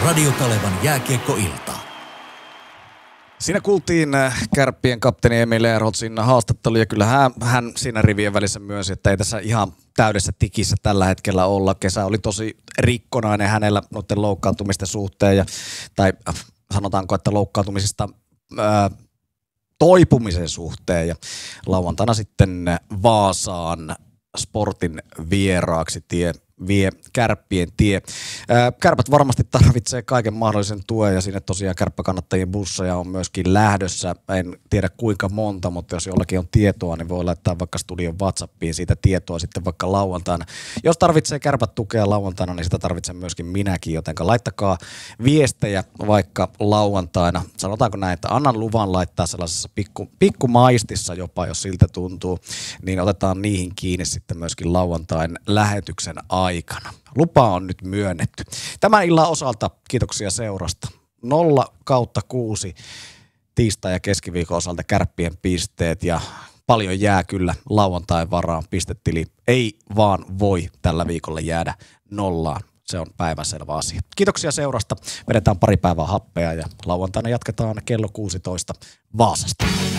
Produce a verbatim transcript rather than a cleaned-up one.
Radio Kalevan jääkiekkoilta. Siinä kuultiin Kärppien kapteeni Emil Ehrholtzin haastattelu ja kyllä hän, hän siinä rivien välissä myönsi, että ei tässä ihan täydessä tikissä tällä hetkellä olla. Kesä oli tosi rikkonainen hänellä noiden loukkaantumisten suhteen ja, tai sanotaanko, että loukkaantumisista ää, toipumisen suhteen ja lauantaina sitten Vaasaan Sportin vieraaksi tie vie Kärppien tie. Kärpät varmasti tarvitsee kaiken mahdollisen tuen ja sinne tosiaan kärppäkannattajien busseja on myöskin lähdössä. En tiedä kuinka monta, mutta jos jollakin on tietoa, niin voi laittaa vaikka studion WhatsAppiin siitä tietoa sitten vaikka lauantaina. Jos tarvitsee Kärpät tukea lauantaina, niin sitä tarvitsen myöskin minäkin, joten laittakaa viestejä vaikka lauantaina. Sanotaanko näin, että annan luvan laittaa sellaisessa pikku, pikkumaistissa jopa, jos siltä tuntuu, niin otetaan niihin kiinni sitten myöskin lauantain lähetyksen aikana. aikana. Lupa on nyt myönnetty. Tämän illan osalta kiitoksia seurasta. Nolla kautta kuusi tiistai- ja keskiviikon osalta Kärppien pisteet ja paljon jää kyllä lauantain varaan. Pistetili ei vaan voi tällä viikolla jäädä nollaan. Se on päivänselvä asia. Kiitoksia seurasta. Vedetään pari päivää happea ja lauantaina jatketaan kello kuusitoista Vaasasta.